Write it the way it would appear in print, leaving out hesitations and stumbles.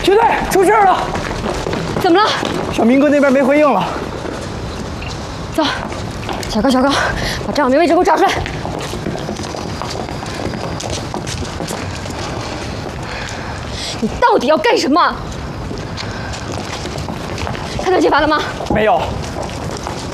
军队出事了！ 怎么了？ 小明哥那边没回应了。 走，小高，把张小明位置给我找出来。你到底要干什么？看到接阀了吗？ 没有。